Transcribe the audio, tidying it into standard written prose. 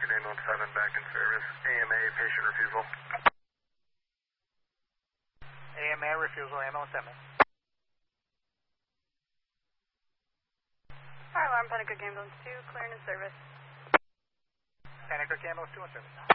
American 817 back in service. AMA, patient refusal. AMA, refusal, 817. Fire alarm, Panic Ambulance 2, clearing in service. Panic Ambulance 2 in service.